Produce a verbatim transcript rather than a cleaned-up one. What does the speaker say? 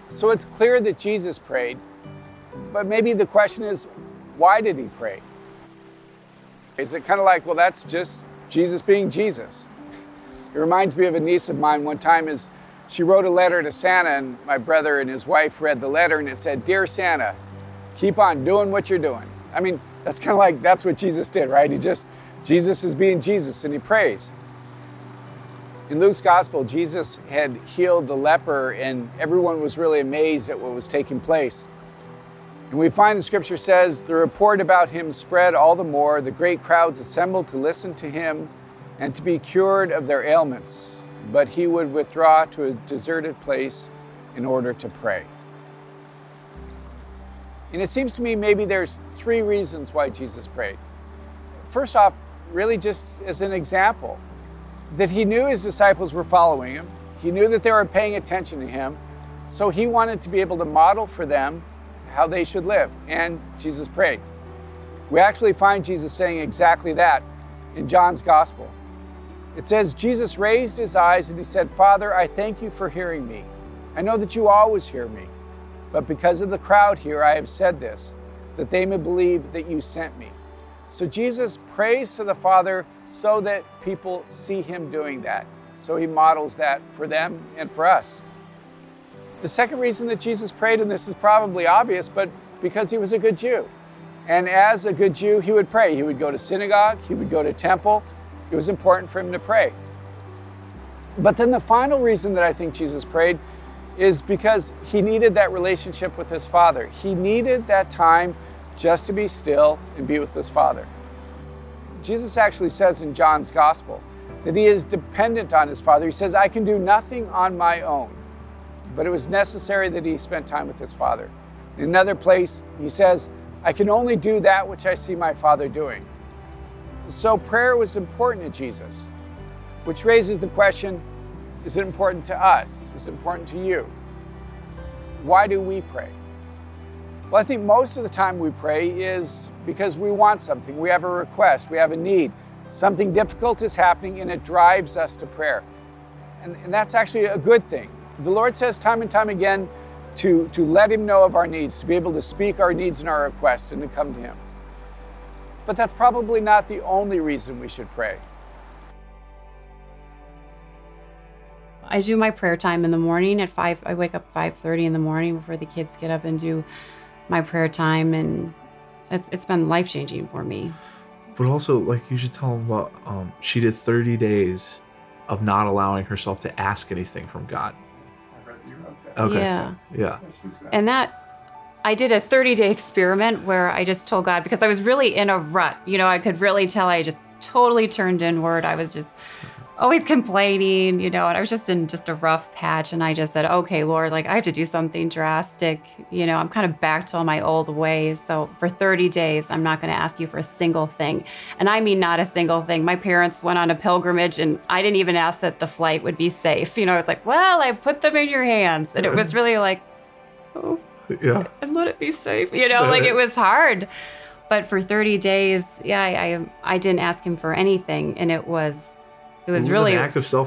So it's clear that Jesus prayed, but maybe the question is, why did he pray? Is it kind of like, well, that's just Jesus being Jesus? It reminds me of a niece of mine one time is she wrote a letter to Santa, and my brother and his wife read the letter, and it said, "Dear Santa, keep on doing what you're doing." I mean, that's kind of like, that's what Jesus did, right? He just, Jesus is being Jesus, and he prays. In Luke's gospel, Jesus had healed the leper, and everyone was really amazed at what was taking place. And we find the scripture says, the report about him spread all the more. The great crowds assembled to listen to him and to be cured of their ailments. But he would withdraw to a deserted place in order to pray. And it seems to me maybe there's three reasons why Jesus prayed. First off, really just as an example, that he knew his disciples were following him. He knew that they were paying attention to him. So he wanted to be able to model for them how they should live. And Jesus prayed. We actually find Jesus saying exactly that in John's gospel. It says, Jesus raised his eyes and he said, "Father, I thank you for hearing me. I know that you always hear me. But because of the crowd here, I have said this, that they may believe that you sent me." So Jesus prays to the Father so that people see him doing that. So he models that for them and for us. The second reason that Jesus prayed, and this is probably obvious, but because he was a good Jew. And as a good Jew, he would pray. He would go to synagogue, he would go to temple. It was important for him to pray. But then the final reason that I think Jesus prayed is because he needed that relationship with his Father. He needed that time just to be still and be with his Father. Jesus actually says in John's gospel that he is dependent on his Father. He says, "I can do nothing on my own." But it was necessary that he spent time with his Father. In another place, he says, "I can only do that which I see my Father doing." So prayer was important to Jesus, which raises the question, is it important to us? Is it important to you? Why do we pray? Well, I think most of the time we pray is because we want something. We have a request, we have a need. Something difficult is happening and it drives us to prayer. And, and that's actually a good thing. The Lord says time and time again to, to let him know of our needs, to be able to speak our needs and our requests and to come to him. But that's probably not the only reason we should pray. I do my prayer time in the morning at five. I wake up five thirty in the morning before the kids get up and do my prayer time, and it's it's been life-changing for me. But also, like, you should tell them about, um, she did thirty days of not allowing herself to ask anything from God. I read you wrote that. Okay. Yeah. Yeah. And that, I did a thirty-day experiment where I just told God, because I was really in a rut. You know, I could really tell I just totally turned inward. I was just always complaining, you know, and I was just in just a rough patch. And I just said, okay, Lord, like I have to do something drastic. You know, I'm kind of back to all my old ways. So for thirty days, I'm not going to ask you for a single thing. And I mean, not a single thing. My parents went on a pilgrimage and I didn't even ask that the flight would be safe. You know, I was like, well, I put them in your hands. And it was really like, oh, Yeah. and let it be safe. You know, like it was hard. But for thirty days, yeah, I, I I didn't ask him for anything. And it was, it was It was really an act of